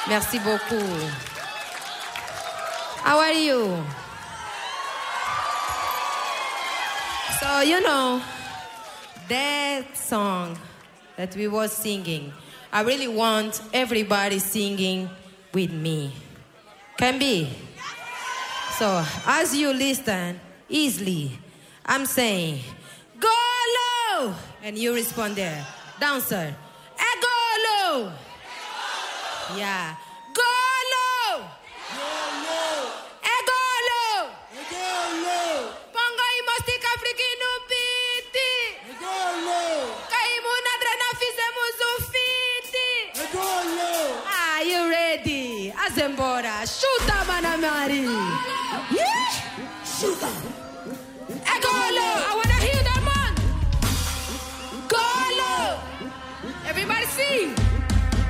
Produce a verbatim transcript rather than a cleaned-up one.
Merci beaucoup. How are you? So, you know, that song that we were singing, I really want everybody singing with me. Can be? So, as you listen easily, I'm saying, go low! And you respond there. Dancer, eh, go low! Yeah. Go low! Go low! Eh, go low! Go low! Pongo y mostica africano piti! Go low! Kaimuna drena fizemos um fiti! Go low! Are you ready? Azembora, chuta, Manamari! Yeah! Chuta! Eh, go low! I wanna hear that, man! Go low! Everybody sing!